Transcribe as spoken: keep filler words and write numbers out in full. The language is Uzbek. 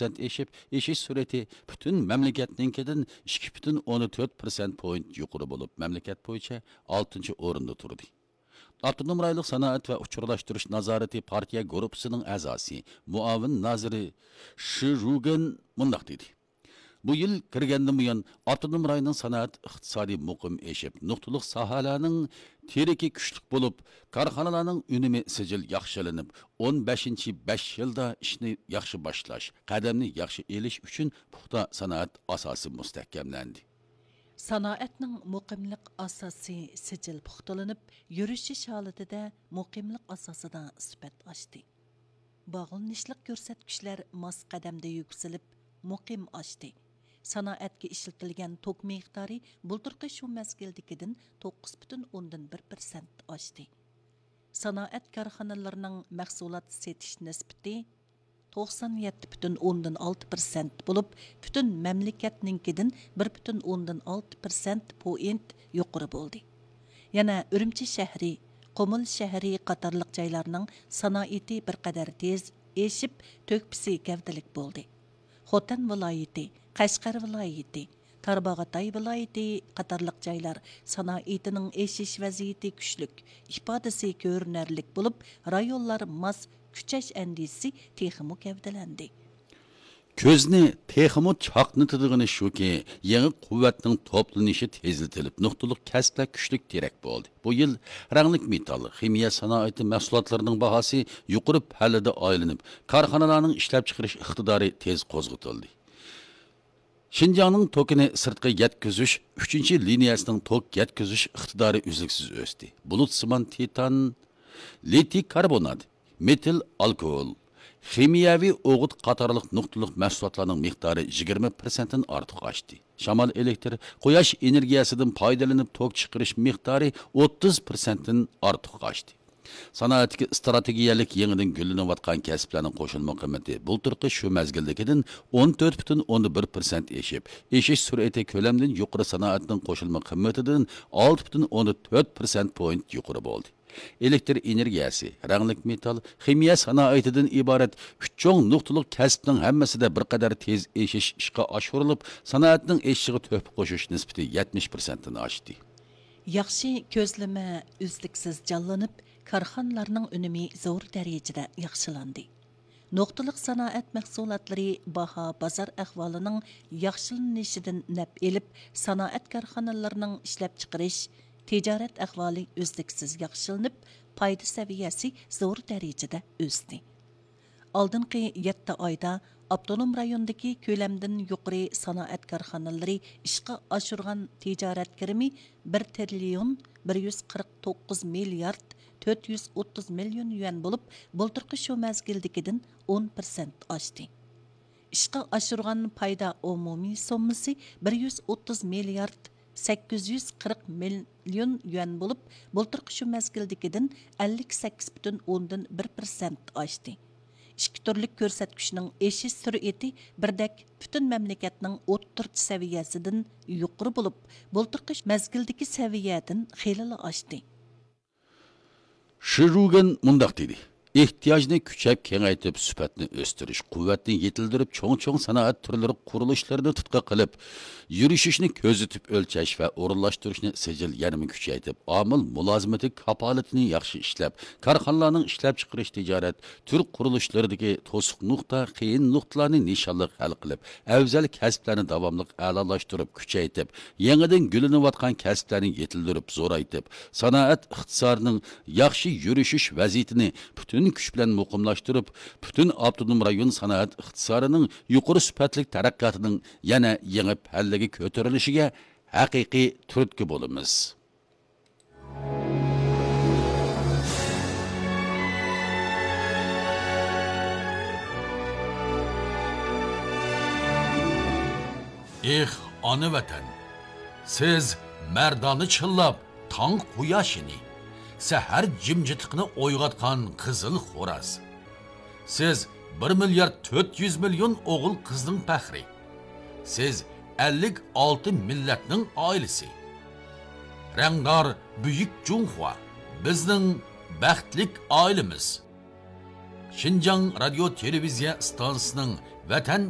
persent eşip, eşiş süreti bütün memleketninkinden ikki butun o'n to'rt persent point yuqori bo'lib, memleket boyunca oltinchi o'rinda turdi. Avtonom rayonluq sanoat va uchurlashtirish nazorati partiya guruhisining a'zosi, muavin naziri Shirugan mundaq dedi. Bu yıl kirgandan buyon avtonom rayonning sanoat iqtisodiy muqim eshib, nuqtaliq sohalarning teriki kuchlik bo'lib, korxonalarning unumi sijil yaxshilanib, o'n beshinchi besh yilda ishni yaxshi boshlash, qadamni yaxshi elish uchun puxta sanoat asosi mustahkamlandi. Sanoatning muqimlik asosi sijil puxtalanib, yurishish holatida muqimlik asosida sifat oshdi. Bog'lanishlik ko'rsatkichlar mos qadamda yuksalib, muqim oshdi. Sanoatga ishlatilgan tok miqdori bulturqi shu mazgildikidan to'qqiz butun o'ndan bir persent oshdi. Sanoat korxonalarining mahsulot setish nisbati to'qson yetti butun o'ndan olti persent bo'lib, butun mamlakatninkidan bir butun o'ndan olti persent point yuqori bo'ldi. Yana Urumchi shahri, Qumul shahri qatorliq joylarning sanoati bir qadar tez eshib, to'kpisi gavdalik bo'ldi. Xotan viloyati, Qashqar viloyati, Tarbag'atay viloyati qatorliq joylar sanoatining eshish vaziyati kuchlik, ifodasi ko'rinarlik bo'lib, rayonlar mos kuchash andisi texmu gavdalandi. Ko'zni texmu chaqnitidigini shuki, yangi quvvatning to'planishi tezlatilib, nuqtaliq kasblar kuchlik terak bo'ldi. Bu yil ranglik metal, ximiya sanoati mahsulotlarining bahosi yuqori pallada aylanib, korxonalarning ishlab chiqarish iqtidori tez qo'zg'atildi. Şinjanның tokini sırtqı yetkizish uchinchi liniyasining tok yetkizish iqtidori uzluksiz o'sdi. Bulutsimon titan, litiy karbonat, metil alkohol, ximiyaviy o'g'it qatorliq nuqtaliq mahsulotlarning miqdori yigirma persent dan ortiq oshdi. Shamol elektr, quyosh energiyasidan foydalanib tok chiqarish miqdori o'ttiz persent dan ortiq oshdi. Sanoatga strategiyalik yangidan gullanayotgan kasblarning qo'shilma qiymati bulturqi shu mazgildagidan o'n to'rt butun o'n bir persent eshib, eshish sur'ati ko'lamdan yuqori sanoatning qo'shilma qiymatidan olti butun o'n to'rt persent point yuqori bo'ldi. Elektr energiyasi, ranglik metal, ximiya sanoatidan iborat uch cho'ng nuqtaliq kasbning hammasida bir qadar tez eshish ishga oshirilib, sanoatning eshishiga to'p qo'shish nisbati yetmish persent dan oshdi. Yaxshi ko'zlama uzluksiz jonlanib, korxonalarning unumi zo'r darajada yaxshilandi. Nuqtaliq sanoat mahsulotlari baho bozor ahvolining yaxshilanishidan naf elib, sanoat korxonalarining ishlab chiqarish, tijorat ahvoli uzluksiz yaxshilanib, foyda saviyasi zo'r darajada o'sdi. Oldingi yetti oyda avtonom rayondagi ko'lamdan yuqori sanoat korxonalari ishga oshirgan tijorat kirimi bir trillion bir yuz qirq to'qqiz milliard to'rt yuz o'ttiz million yuan bo'lib, bulturqi shu mazgildikidan o'n persent oshdi. Ishga oshirgan foyda umumiy summasi bir yuz o'ttiz milliard sakkiz yuz qirq million yuan bo'lib, bulturqi shu mazgildikidan ellik sakkiz butun o'ndan bir persent oshdi. Ikki turlik ko'rsatkichning eshish sur'ati birdek butun mamlakatning o'ttirchi saviyasidan yuqori bo'lib, bulturqi mazgildagi saviyadan xeyli oshdi. Shirugan mundaq dedi. Ehtiyojni kuchab kengaytib, sifatni o'stirish, quvvatni yetildirib, cho'ng-cho'ng sanoat turlari qurilishlarni tutqa qilib, yurishishni ko'zitib o'lchash va o'rinlashtirishni sijil yanada kuchaytirib, omil mulozimati kapolatini yaxshi ishlab, korxonalarning ishlab chiqarish tijorat tur qurilishlaridagi to'siq nuqta, qiyin nuqtalarni nishonliq hal qilib, afzal kasblarni davomli a'lolashtirib, kuchaytirib, yangidan gullanayotgan kasblarni yetildirib, zo'raytib, sanoat iqtisodining yaxshi yurishish vaziyatini butun kuch bilan muqimlashtirib, butun avtonom rayon sanoat iqtisodining yuqori sifatli taraqqiyotining yana yangi pallaga ko'tarilishiga haqiqiy turtki bo'lamiz. Eh, ona vatan, siz mardoni chillab, tong quyoshini sahar jimjitiqni o'yg'atgan qizil xo'raz. Siz bir milliard to'rt yuz million o'g'il qizning faxri. Siz ellik olti millatning oilasi. Rangdor buyuk Junxua bizning baxtlik oilamiz. Xinjiang radio televiziya stansiyasining Vatan